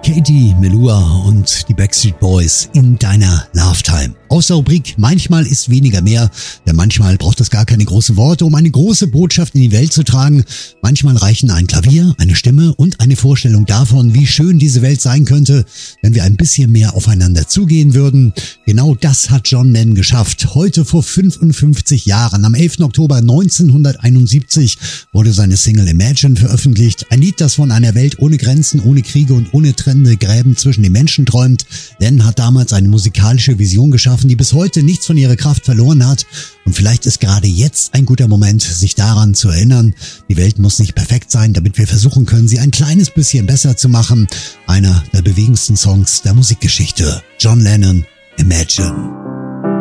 Katie Melua und die Backstreet Boys in deiner Love-Time. Aus der Rubrik Manchmal ist weniger mehr, denn manchmal braucht es gar keine großen Worte, um eine große Botschaft in die Welt zu tragen. Manchmal reichen ein Klavier, eine Stimme und eine Vorstellung davon, wie schön diese Welt sein könnte, wenn wir ein bisschen mehr aufeinander zugehen würden. Genau das hat John Lennon geschafft. Heute vor 55 Jahren, am 11. Oktober 1971, wurde seine Single Imagine veröffentlicht. Ein Lied, das von einer Welt ohne Grenzen, ohne Kriege und ohne trennende Gräben zwischen den Menschen träumt. Lennon hat damals eine musikalische Vision geschaffen, die bis heute nichts von ihrer Kraft verloren hat. Und vielleicht ist gerade jetzt ein guter Moment, sich daran zu erinnern. Die Welt muss nicht perfekt sein, damit wir versuchen können, sie ein kleines bisschen besser zu machen. Einer der bewegendsten Songs der Musikgeschichte. John Lennon, Imagine.